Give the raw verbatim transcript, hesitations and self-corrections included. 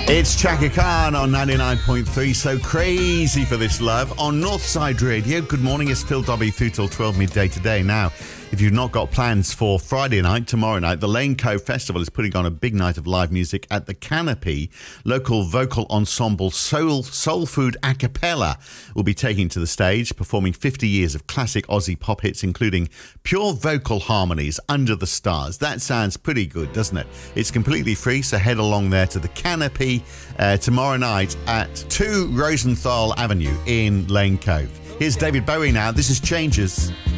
It's Chaka Khan on ninety-nine point three. So crazy for this love on Northside Radio. Good morning. It's Phil Dobby through till twelve midday today. Now, if you've not got plans for Friday night, tomorrow night, the Lane Cove Festival is putting on a big night of live music at the Canopy. Local vocal ensemble Soul Soul Food A Cappella will be taking to the stage, performing fifty years of classic Aussie pop hits, including pure vocal harmonies, Under the Stars. That sounds pretty good, doesn't it? It's completely free, so head along there to the Canopy uh, tomorrow night at two Rosenthal Avenue in Lane Cove. Here's David Bowie now. This is Changes.